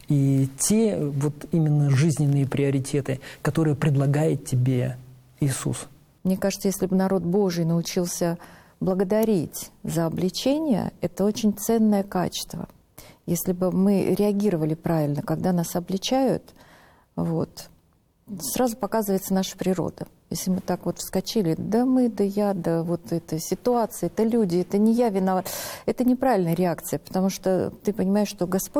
и те вот именно жизненные приоритеты, которые предлагает тебе Иисус. Мне кажется, если бы народ Божий научился благодарить за обличение, это очень ценное качество. Если бы мы реагировали правильно, когда нас обличают, вот, сразу показывается наша природа. Если мы так вот вскочили, да мы, да я, да вот эта ситуация, это люди, это не я виноват, это неправильная реакция, потому что ты понимаешь, что Господь